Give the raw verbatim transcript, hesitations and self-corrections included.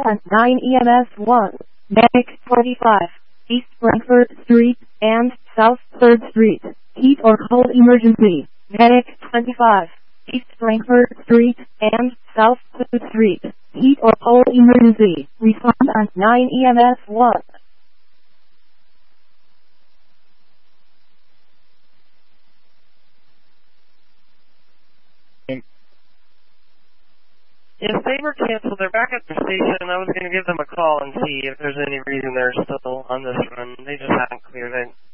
on nine E M S one, Medic twenty-five, East Frankfurt Street and South third Street. Heat or cold emergency. Medic twenty-five, East Frankfurt Street and South third Street. Heat or cold emergency. Respond on nine E M S one. If they were canceled, they're back at the station. I was going to give them a call and see if there's any reason they're still on this run. They just haven't cleared it.